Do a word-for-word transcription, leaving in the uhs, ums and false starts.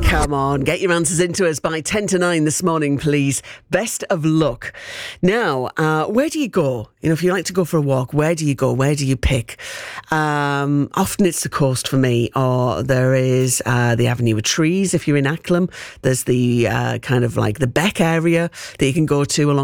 Come on, get your answers into us by ten to nine this morning, please. Best of luck. Now, uh, where do you go? You know, if you like to go for a walk, where do you go? Where do you pick? Um, often it's the coast for me, or there is uh, the Avenue of Trees if you're in Acklam. There's the uh, kind of like the Beck area that you can go to along